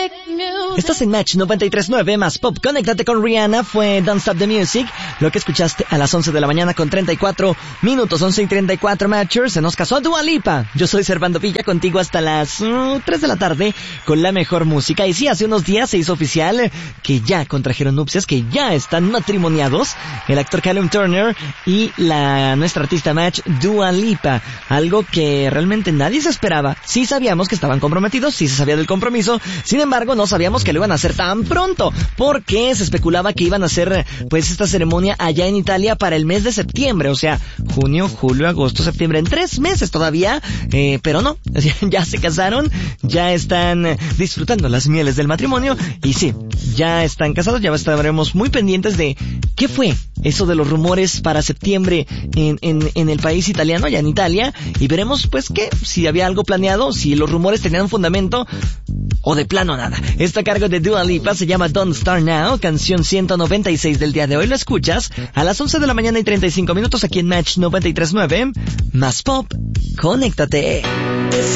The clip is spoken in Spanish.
Estás en Match 93.9 más Pop. Conéctate con Rihanna. Fue Don't Stop the Music. Lo que escuchaste a las 11 de la mañana con 34 minutos. 11:34 Matchers. Se nos casó Dua Lipa. Yo soy Servando Villa, contigo hasta las 3 de la tarde con la mejor música. Y sí, hace unos días se hizo oficial que ya contrajeron nupcias, que ya están matrimoniados el actor Callum Turner y nuestra artista Match, Dua Lipa. Algo que realmente nadie se esperaba. Sí sabíamos que estaban comprometidos, sí se sabía del compromiso. Sin embargo, no sabíamos que lo iban a hacer tan pronto, porque se especulaba que iban a hacer pues esta ceremonia allá en Italia para el mes de septiembre, o sea, junio, julio, agosto, septiembre, en 3 meses todavía, pero no, ya se casaron, ya están disfrutando las mieles del matrimonio, y sí, ya están casados. Ya estaremos muy pendientes de qué fue eso de los rumores para septiembre en el país italiano, allá en Italia, y veremos pues que si había algo planeado, si los rumores tenían un fundamento o de plano nada. Está a cargo de Dua Lipa, se llama Don't Start Now, canción 196 del día de hoy. Lo escuchas a las 11 de la mañana y 35 minutos aquí en Match 93.9 más Pop. Conéctate.